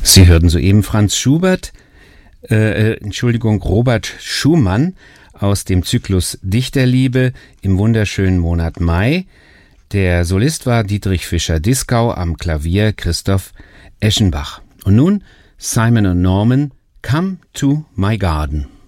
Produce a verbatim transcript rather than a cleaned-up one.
Sie hörten soeben Franz Schubert, äh, Entschuldigung, Robert Schumann aus dem Zyklus Dichterliebe im wunderschönen Monat Mai. Der Solist war Dietrich Fischer-Dieskau, am Klavier Christoph Eschenbach. Und nun Simon und Norman, Come to My Garden.